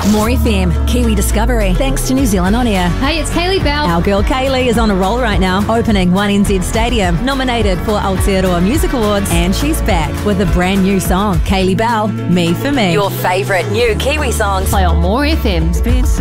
More FM, Kiwi Discovery, thanks to New Zealand On Air. Hey, it's Kaylee Bell. Our girl Kaylee is on a roll right now, opening 1NZ Stadium, nominated for Aotearoa Music Awards, and she's back with a brand new song, Kaylee Bell, Me For Me. Your favourite new Kiwi songs. Play on More FM.